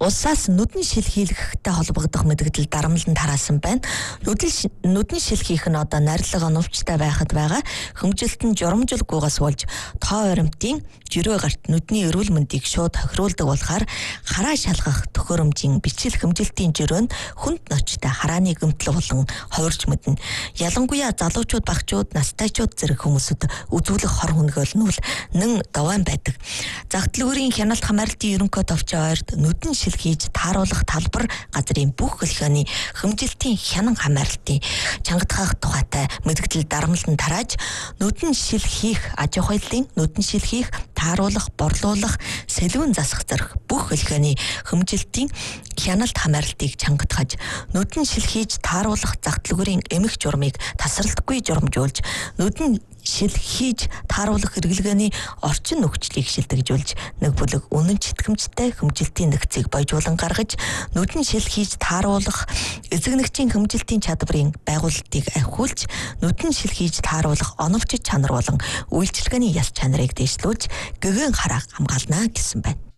Улсаас нүдний шил хийлгэхтэй холбогдох мэдээлэл дарамлан тараасан байна. Нүдний шил хийх нь одоо нарилга оновчтой байхад байгаа хэмжилтэн журамжилгүйгээс болж тоо баримтын жирөө гарт нүдний эрүүл мэндийг шууд тохируулдаг болохоор хараа шалгах төхөөрөмжийн бичил хэмжилтийн жирөө нь хүнд ночтой харааны гэмтэл болон ховирч мэднэ. Ялангуяа залуучууд, багчууд, настайчууд зэрэг хүмүүсд үзүүлэх хор хөнөөл нь нэн даваан байдаг. Зах дэлгүүрийн хяналт хамаарлтын ерөнхий товчоо ойрд нүдэн шил хийж тааруулах талбар газрын бүх хөлхөөний хэмжилтийн хянан хамаарлтын чангатгах тухайтай мэдээлэл дарамлан тарааж нүдэн шил хийх аж ахуйлын нүдэн шил хийх тааруулах, борлуулах, сэлвэн засах зэрэг бүх хөлхөөний хэмжилтийн хяналт хамаарлтыг чангатгаж нүдэн шил хийж тааруулах зах дэлгүүрийн эмх журмыг тасралтгүй журамжуулж нүдэн шил хийж тааруулах хэрэглгээний орчин нөхцөлийг шилдэгжүүлж нэг бүлэг үнэн читгэмжтэй хэмжилтийн нэгцийг бойжуулан гаргаж нүдэн шил хийж тааруулах эзэгнэгчийн хэмжилтийн чадварын байгуулалтыг ахиулж нүдэн шил хийж тааруулах оновч чанар болон үйлчилгээний яс чанарыг дэвшлүүлж гэгэн харааг хамгаална гэсэн байна.